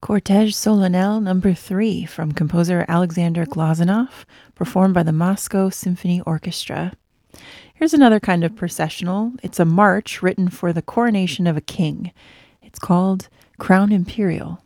Cortège Solennel Number 3 from composer Alexander Glazunov, performed by the Moscow Symphony Orchestra. Here's another kind of processional. It's a march written for the coronation of a king. It's called Crown Imperial.